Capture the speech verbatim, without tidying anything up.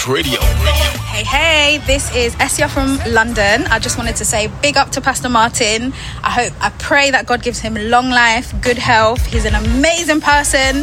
Life Radio. Hey, hey, this is Essia from London. I just wanted to say big up to Pastor Martin. I hope, I pray that God gives him long life, good health. He's an amazing person.